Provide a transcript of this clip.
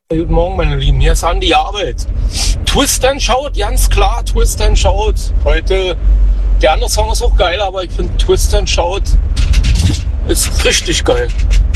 Guten Morgen, meine Lieben. Hier ist Andi Arbeit. Twist and Shout, ganz klar, Twist and Shout. Heute, der andere Song ist auch geil, aber ich finde Twist and Shout ist richtig geil.